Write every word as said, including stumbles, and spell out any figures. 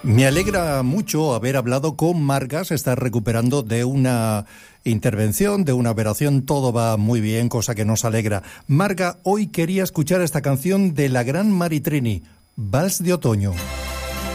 Me alegra mucho haber hablado con Marga. Se está recuperando de una intervención, de una operación. Todo va muy bien, cosa que nos alegra. Marga, hoy quería escuchar esta canción de la gran Maritrini, Vals de Otoño.